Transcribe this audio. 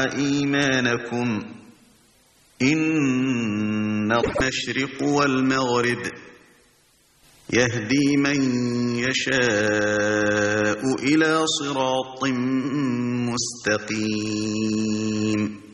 إيمانكم إن المشرق والمغرب يهدي من يشاء إلى صراط مستقيم